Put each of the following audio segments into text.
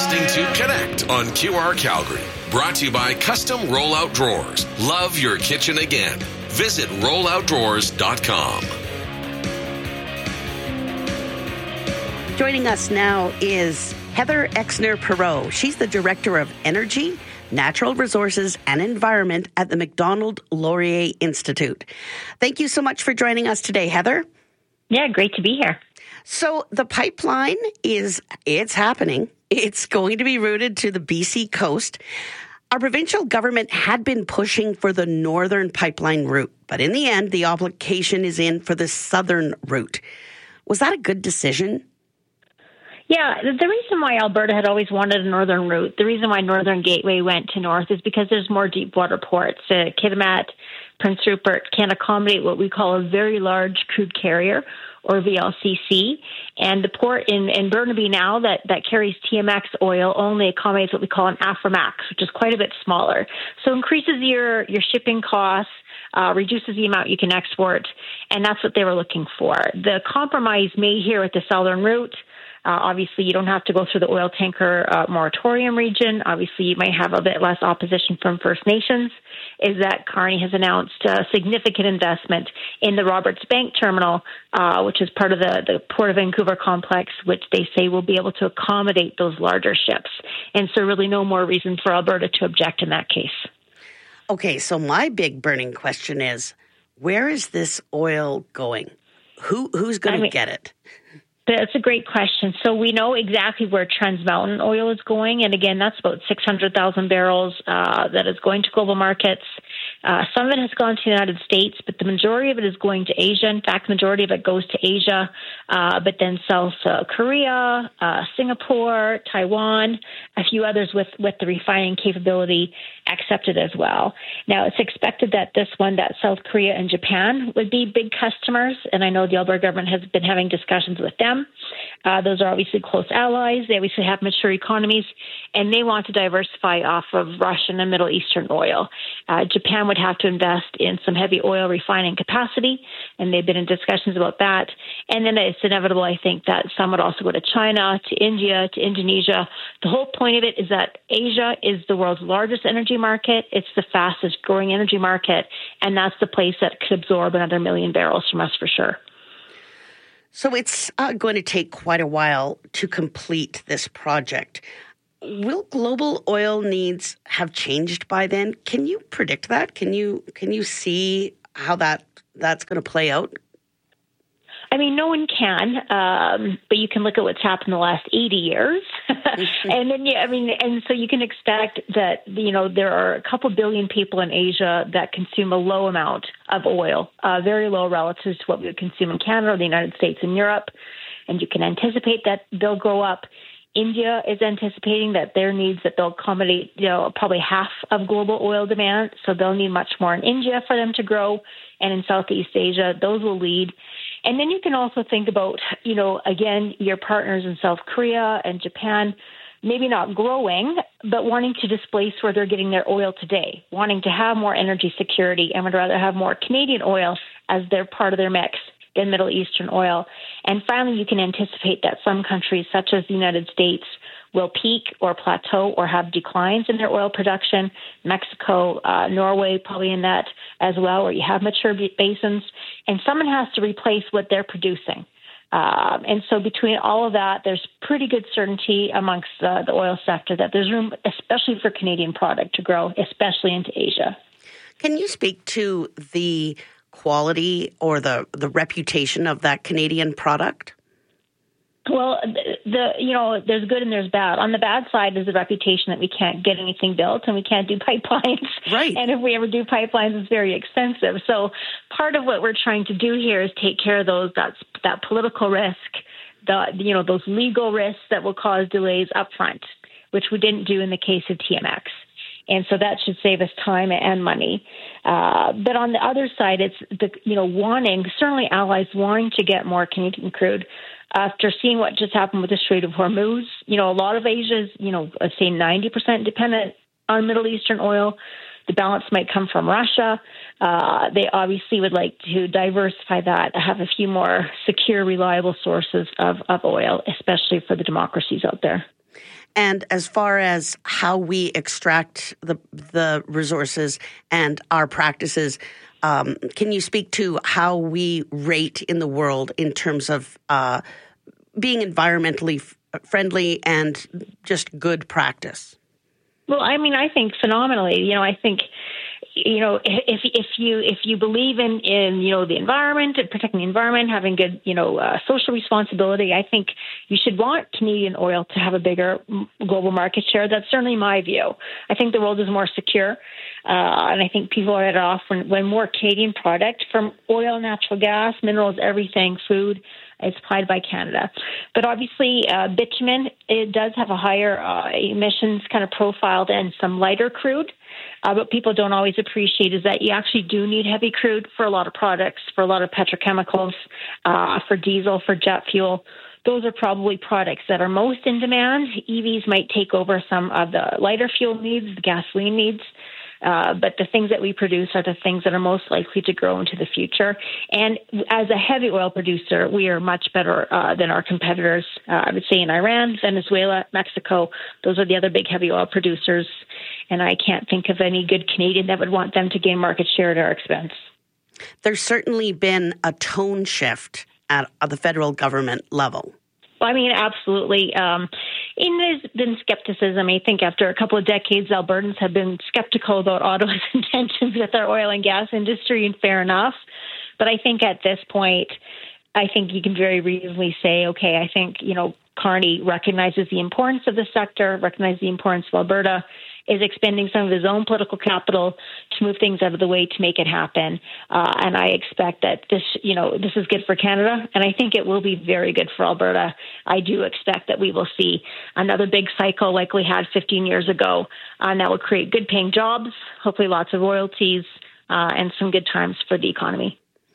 listening to Connect on QR Calgary. Brought to you by Custom Rollout Drawers. Love your kitchen again. Visit rolloutdrawers.com. Joining us now is Heather Exner-Perot. She's the Director of Energy, Natural Resources and Environment at the Macdonald Laurier Institute. Thank you so much for joining us today, Heather. Yeah, great to be here. So the pipeline it's happening. It's going to be routed to the BC coast. Our provincial government had been pushing for the northern pipeline route, but in the end, the application is in for the southern route. Was that a good decision? Yeah, the reason why Alberta had always wanted a northern route, the reason why Northern Gateway went to north is because there's more deep water ports. Kitimat, Prince Rupert can accommodate what we call a very large crude carrier, or VLCC. And the port in Burnaby now that carries TMX oil only accommodates what we call an Aframax, which is quite a bit smaller. So increases your shipping costs, reduces the amount you can export, and that's what they were looking for. The compromise made here with the southern route, obviously, you don't have to go through the oil tanker moratorium region. Obviously, you might have a bit less opposition from First Nations, is that Carney has announced a significant investment in the Roberts Bank terminal, which is part of the Port of Vancouver complex, which they say will be able to accommodate those larger ships. And so really no more reason for Alberta to object in that case. Okay, so my big burning question is, where is this oil going? Who's going to get it? That's a great question. So we know exactly where Trans Mountain oil is going. And again, that's about 600,000 barrels that is going to global markets. Some of it has gone to the United States, but the majority of it is going to Asia. In fact, the majority of it goes to Asia, but then South Korea, Singapore, Taiwan, a few others with the refining capability accepted as well. Now, it's expected that that South Korea and Japan would be big customers, and I know the Alberta government has been having discussions with them. Those are obviously close allies. They obviously have mature economies, and they want to diversify off of Russian and Middle Eastern oil. Japan would have to invest in some heavy oil refining capacity, and they've been in discussions about that. And then it's inevitable, I think, that some would also go to China, to India, to Indonesia. The whole point of it is that Asia is the world's largest energy market. It's the fastest growing energy market, and that's the place that could absorb another 1 million barrels from us for sure. So it's going to take quite a while to complete this project. Will global oil needs have changed by then? Can you predict that? Can you see how that's going to play out? I mean, no one can, but you can look at what's happened in the last 80 years. And then, and so you can expect that, there are a couple billion people in Asia that consume a low amount of oil, very low relative to what we would consume in Canada or the United States and Europe. And you can anticipate that they'll grow up. India is anticipating that their needs, that they'll accommodate, probably half of global oil demand. So they'll need much more in India for them to grow. And in Southeast Asia, those will lead. And then you can also think about, again, your partners in South Korea and Japan, maybe not growing, but wanting to displace where they're getting their oil today, wanting to have more energy security and would rather have more Canadian oil as their part of their mix than Middle Eastern oil. And finally, you can anticipate that some countries, such as the United States, will peak or plateau or have declines in their oil production. Mexico, Norway, probably in that as well, where you have mature basins. And someone has to replace what they're producing. And so between all of that, there's pretty good certainty amongst the oil sector that there's room, especially for Canadian product to grow, especially into Asia. Can you speak to the quality or the reputation of that Canadian product? Well, there's good and there's bad. On the bad side is the reputation that we can't get anything built and we can't do pipelines. Right. And if we ever do pipelines, it's very expensive. So part of what we're trying to do here is take care of that political risk, those legal risks that will cause delays up front, which we didn't do in the case of TMX. And so that should save us time and money. But on the other side, it's certainly allies wanting to get more Canadian crude. After seeing what just happened with the Strait of Hormuz, a lot of Asia is, let's say 90% dependent on Middle Eastern oil. The balance might come from Russia. They obviously would like to diversify that, have a few more secure, reliable sources of oil, especially for the democracies out there. And as far as how we extract the resources and our practices, can you speak to how we rate in the world in terms of being environmentally friendly and just good practice? Well, I mean, I think phenomenally. I think, if you believe in the environment and protecting the environment, having good, social responsibility, I think you should want Canadian oil to have a bigger global market share. That's certainly my view. I think the world is more secure, and I think people are better off when more Canadian product from oil, natural gas, minerals, everything, food, is supplied by Canada. But obviously, bitumen, it does have a higher emissions kind of profile than some lighter crude. What people don't always appreciate is that you actually do need heavy crude for a lot of products, for a lot of petrochemicals, for diesel, for jet fuel. Those are probably products that are most in demand. EVs might take over some of the lighter fuel needs, the gasoline needs. But the things that we produce are the things that are most likely to grow into the future. And as a heavy oil producer, we are much better than our competitors. I would say in Iran, Venezuela, Mexico, those are the other big heavy oil producers. And I can't think of any good Canadian that would want them to gain market share at our expense. There's certainly been a tone shift at the federal government level. Well, I mean, absolutely. And there's been skepticism. I think after a couple of decades, Albertans have been skeptical about Ottawa's intentions with our oil and gas industry, and fair enough. But I think at this point, I think you can very reasonably say, okay, I think, Carney recognizes the importance of the sector, recognizes the importance of Alberta, is expending some of his own political capital to move things out of the way to make it happen. And I expect that this is good for Canada, and I think it will be very good for Alberta. I do expect that we will see another big cycle like we had 15 years ago, and that will create good paying jobs, hopefully lots of royalties, and some good times for the economy.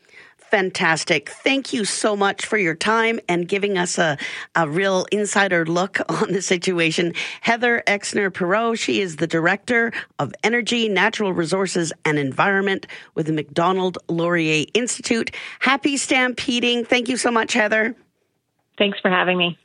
Fantastic. Thank you so much for your time and giving us a real insider look on the situation. Heather Exner-Perreault, she is the Director of Energy, Natural Resources and Environment with the Macdonald Laurier Institute. Happy stampeding. Thank you so much, Heather. Thanks for having me.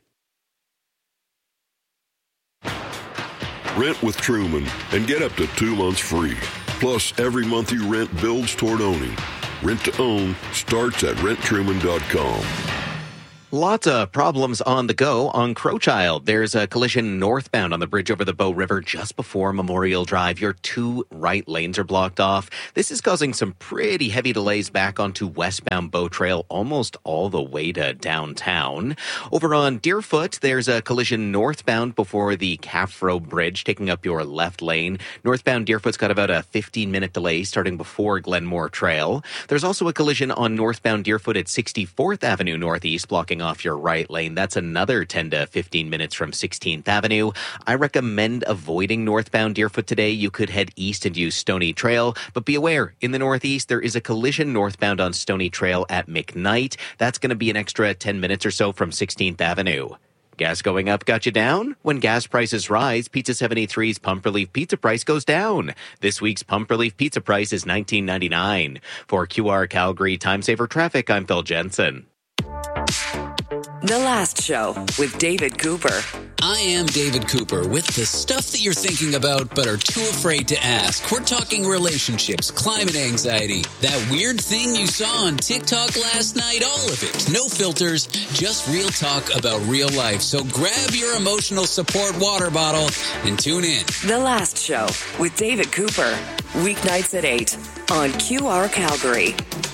Rent with Truman and get up to 2 months free. Plus, every month you rent builds toward owning. Rent to own starts at renttruman.com. Lots of problems on the go on Crowchild. There's a collision northbound on the bridge over the Bow River just before Memorial Drive. Your 2 right lanes are blocked off. This is causing some pretty heavy delays back onto westbound Bow Trail, almost all the way to downtown. Over on Deerfoot, there's a collision northbound before the Caffro Bridge, taking up your left lane. Northbound Deerfoot's got about a 15-minute delay starting before Glenmore Trail. There's also a collision on northbound Deerfoot at 64th Avenue Northeast, blocking off your right lane. That's another 10 to 15 minutes from 16th Avenue. I recommend avoiding northbound Deerfoot today. You could head east and use Stony Trail, but be aware, in the northeast, there is a collision northbound on Stony Trail at McKnight. That's going to be an extra 10 minutes or so from 16th Avenue. Gas going up got you down? When gas prices rise, Pizza 73's Pump Relief Pizza price goes down. This week's Pump Relief Pizza price is $19.99. For QR Calgary Time Saver Traffic, I'm Phil Jensen. The Last Show with David Cooper. I am David Cooper with the stuff that you're thinking about but are too afraid to ask. We're talking relationships, climate anxiety, that weird thing you saw on TikTok last night, all of it. No filters, just real talk about real life. So grab your emotional support water bottle and tune in. The Last Show with David Cooper. Weeknights at 8 on QR Calgary.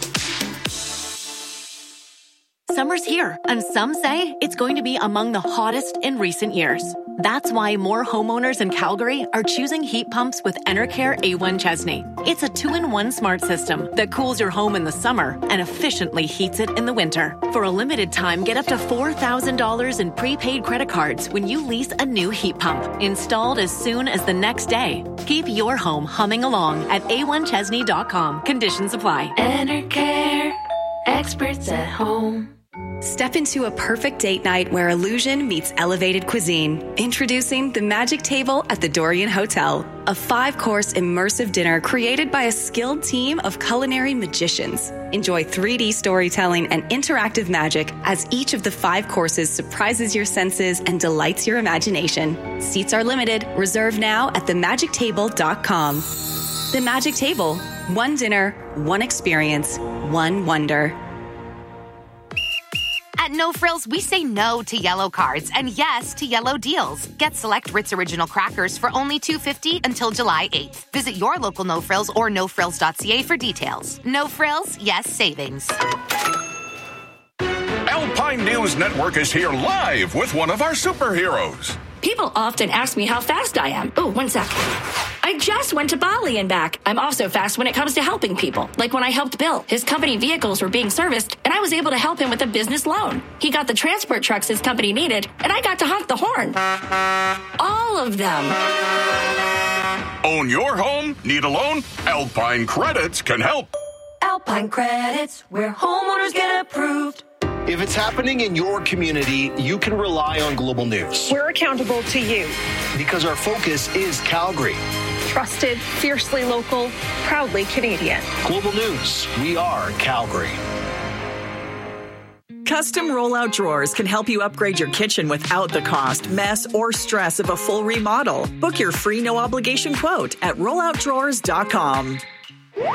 Summer's here, and some say it's going to be among the hottest in recent years. That's why more homeowners in Calgary are choosing heat pumps with Enercare A1 Chesney. It's a 2-in-1 smart system that cools your home in the summer and efficiently heats it in the winter. For a limited time, get up to $4,000 in prepaid credit cards when you lease a new heat pump, installed as soon as the next day. Keep your home humming along at a1chesney.com. Conditions apply. Enercare, experts at home. Step into a perfect date night where illusion meets elevated cuisine. Introducing the Magic Table at the Dorian Hotel, a 5-course immersive dinner created by a skilled team of culinary magicians. Enjoy 3D storytelling and interactive magic as each of the 5 courses surprises your senses and delights your imagination. Seats are limited. Reserve now at themagictable.com. The Magic Table. One dinner, one experience, one wonder. At No Frills, we say no to yellow cards and yes to yellow deals. Get select Ritz Original crackers for only $2.50 until July 8th. Visit your local No Frills or nofrills.ca for details. No Frills, yes savings. Alpine News Network is here live with one of our superheroes. People often ask me how fast I am. Oh, one sec. I just went to Bali and back. I'm also fast when it comes to helping people. Like when I helped Bill. His company vehicles were being serviced, and I was able to help him with a business loan. He got the transport trucks his company needed, and I got to honk the horn. All of them. Own your home? Need a loan? Alpine Credits can help. Alpine Credits, where homeowners get approved. If it's happening in your community, you can rely on Global News. We're accountable to you. Because our focus is Calgary. Trusted, fiercely local, proudly Canadian. Global News, we are Calgary. Custom rollout drawers can help you upgrade your kitchen without the cost, mess, or stress of a full remodel. Book your free no-obligation quote at rolloutdrawers.com.